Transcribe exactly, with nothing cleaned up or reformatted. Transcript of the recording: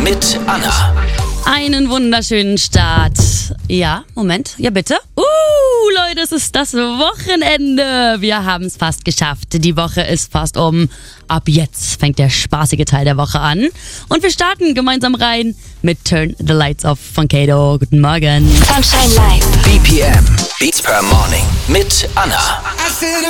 mit Anna. Einen wunderschönen Start. Ja, Moment. Ja, bitte. Uh, Leute, es ist das Wochenende. Wir haben es fast geschafft. Die Woche ist fast um. Ab jetzt fängt der spaßige Teil der Woche an. Und wir starten gemeinsam rein mit Turn the Lights Off von Kato. Guten Morgen. Sunshine Live. B P M. Beats per Morning mit Anna.